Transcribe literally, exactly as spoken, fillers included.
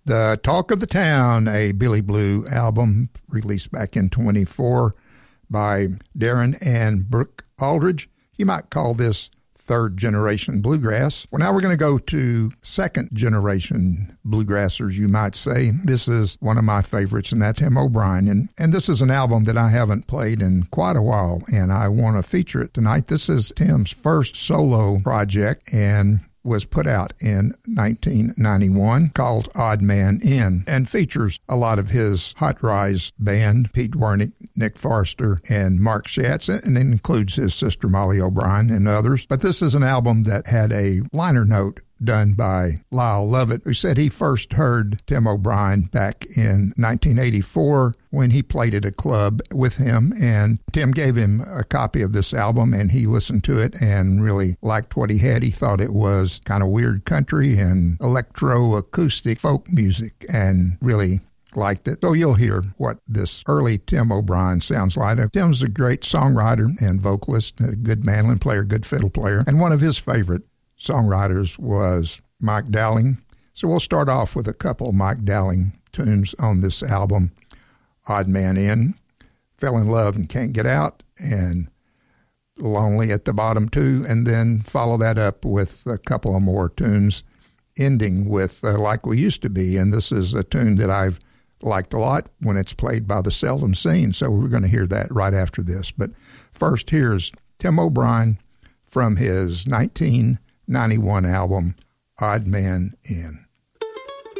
The Talk of the Town, a Billy Blue album released back in twenty-four by Darren and Brooke Aldridge. You might call this third generation bluegrass. Well, now we're going to go to second generation bluegrassers, you might say. This is one of my favorites, and that's Tim O'Brien. And, and this is an album that I haven't played in quite a while, and I want to feature it tonight. This is Tim's first solo project, and was put out in nineteen ninety-one, called Odd Man In, and features a lot of his Hot Rise band, Pete Wernick, Nick Forster, and Mark Schatz, and it includes his sister Molly O'Brien and others. But this is an album that had a liner note done by Lyle Lovett, who said he first heard Tim O'Brien back in nineteen eighty-four when he played at a club with him, and Tim gave him a copy of this album, and he listened to it and really liked what he had. He thought it was kind of weird country and electro-acoustic folk music, and really liked it. So you'll hear what this early Tim O'Brien sounds like. Tim's a great songwriter and vocalist, a good mandolin player, good fiddle player, and one of his favorite songwriters was Mike Dowling. So we'll start off with a couple of Mike Dowling tunes on this album, Odd Man In, Fell in Love and Can't Get Out, and Lonely at the Bottom Too, and then follow that up with a couple of more tunes, ending with uh, Like We Used to Be. And this is a tune that I've liked a lot when it's played by the Seldom Seen, so we're going to hear that right after this. But first, here's Tim O'Brien from his nineteen ninety-one album, Odd Man In.